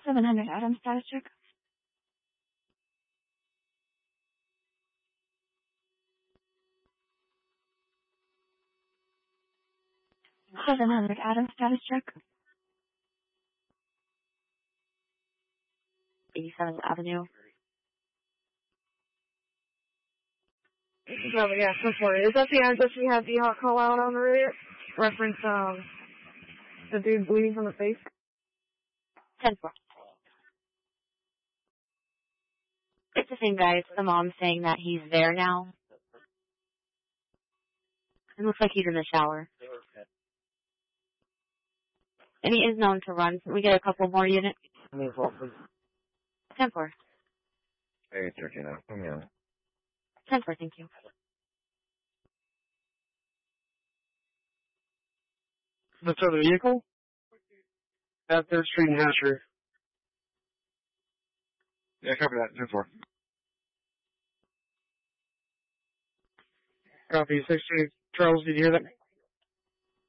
700 Adam, status check. Adam, status check. 87th Avenue. No, yeah, so sorry. Is that the address we had the hot call out on the radio? Reference, the dude bleeding from the face? 10-4. It's the same guy. It's the mom saying that he's there now. It looks like he's in the shower. And he is known to run. Can we get a couple more units? 10-4. Hey, 13 now. Come here. 10-4, thank you. What's the vehicle? At 3rd Street and Hatcher. Yeah, copy that. 10-4. Copy. 6th Street. Charles, did you hear that?